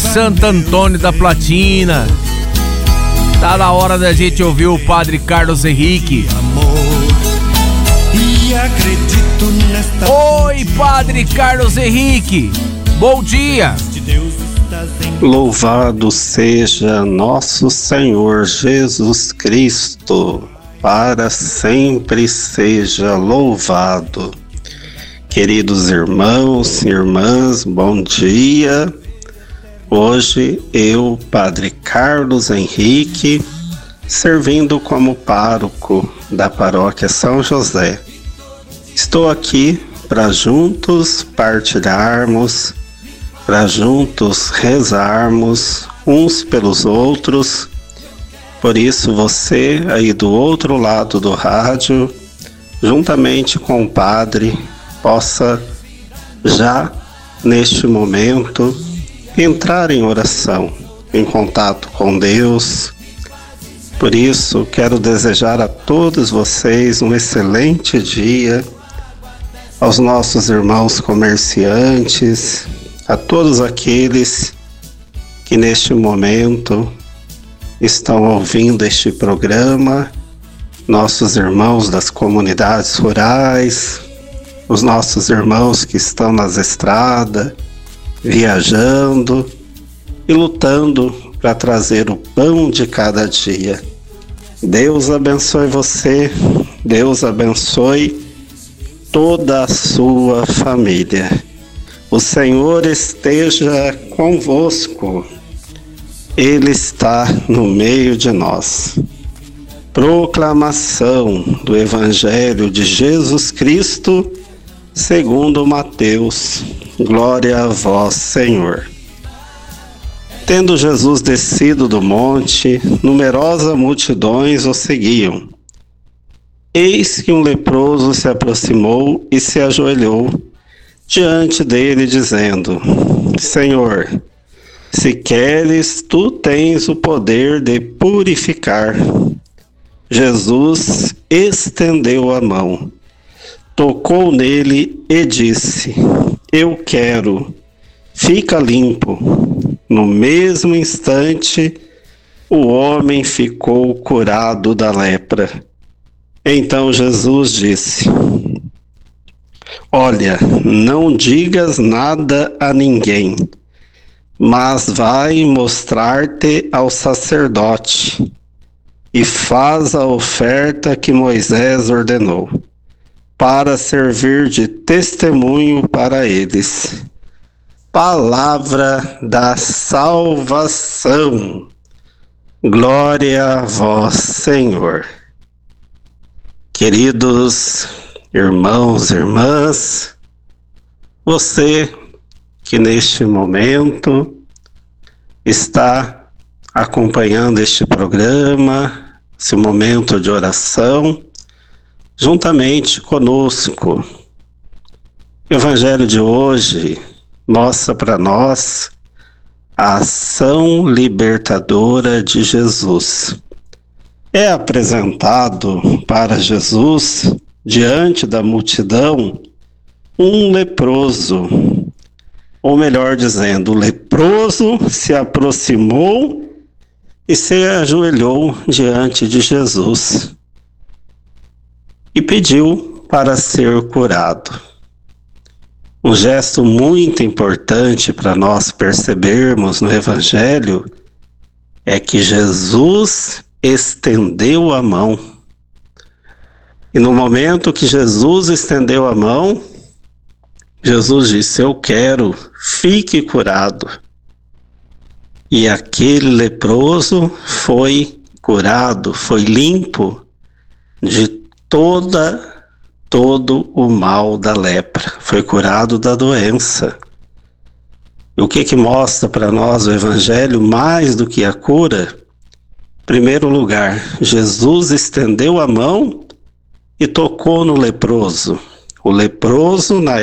Santo Antônio da Platina. Tá na hora da gente ouvir o Padre Carlos Henrique. Oi, Padre Carlos Henrique. Bom dia. Louvado seja nosso Senhor Jesus Cristo, para sempre seja louvado. Queridos irmãos e irmãs, bom dia. Hoje eu, Padre Carlos Henrique, servindo como pároco da paróquia São José. Estou aqui para juntos partilharmos, para juntos rezarmos uns pelos outros. Por isso você aí do outro lado do rádio, juntamente com o Padre, possa já neste momento entrar em oração, em contato com Deus. Por isso quero desejar a todos vocês um excelente dia, aos nossos irmãos comerciantes, a todos aqueles que neste momento estão ouvindo este programa, nossos irmãos das comunidades rurais, os nossos irmãos que estão nas estradas, viajando e lutando para trazer o pão de cada dia. Deus abençoe você, Deus abençoe toda a sua família. O Senhor esteja convosco, Ele está no meio de nós. Proclamação do Evangelho de Jesus Cristo segundo Mateus. Glória a vós, Senhor. Tendo Jesus descido do monte, numerosas multidões o seguiam. Eis que um leproso se aproximou e se ajoelhou diante dele, dizendo: Senhor, se queres, tu tens o poder de purificar. Jesus estendeu a mão, tocou nele e disse: Eu quero, fica limpo. No mesmo instante, o homem ficou curado da lepra. Então Jesus disse: Olha, não digas nada a ninguém, mas vai mostrar-te ao sacerdote e faz a oferta que Moisés ordenou, para servir de testemunho para eles. Palavra da salvação. Glória a vós, Senhor. Queridos irmãos e irmãs, você que neste momento está acompanhando este programa, esse momento de oração, juntamente conosco. O Evangelho de hoje mostra para nós a ação libertadora de Jesus. É apresentado para Jesus, diante da multidão, um leproso. Ou melhor dizendo, o leproso se aproximou e se ajoelhou diante de Jesus e pediu para ser curado. Um gesto muito importante para nós percebermos no Evangelho é que Jesus estendeu a mão. E no momento que Jesus estendeu a mão, Jesus disse: Eu quero, fique curado. E aquele leproso foi curado, foi limpo de todo o mal da lepra, foi curado da doença. E o que mostra para nós o Evangelho mais do que a cura? Em primeiro lugar, Jesus estendeu a mão e tocou no leproso. O leproso, na